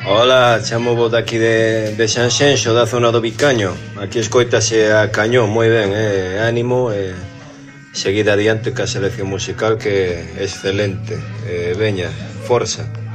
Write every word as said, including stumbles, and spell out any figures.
Hola, chamo vos daqui de, de Sanxenxo, da zona do Vicaño. Aquí escoitase a cañón, moi ben, eh? Ánimo e eh, seguida adiante ca selección musical que é excelente. Eh, veña, forza.